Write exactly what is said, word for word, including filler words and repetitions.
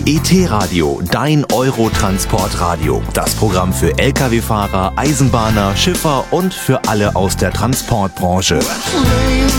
E T-Radio, dein Eurotransportradio. Das Programm für L K W-Fahrer, Eisenbahner, Schiffer und für alle aus der Transportbranche.